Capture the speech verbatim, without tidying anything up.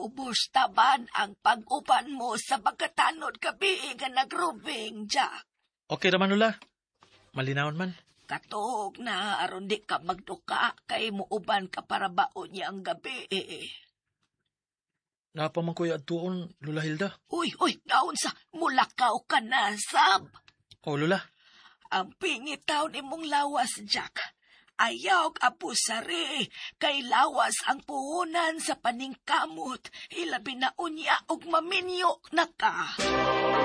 Ubos taban ang pag-uban mo sa pagkatanod gabi nga nagrubing, Jack. Okay raman Lula. Malinawon man. Katog na aron di ka magduka kay muuban ka para baon niya ang gabi. Napaman ko yung atuon, Lula Hilda. Uy, uy, naon sa mulakaw ka na, Sab. O Lula. Ang pingitaw ni mong lawas, Jack. Ayaw apusari, kay lawas ang puhunan sa paningkamot, ilabi na unya og maminyo na ka.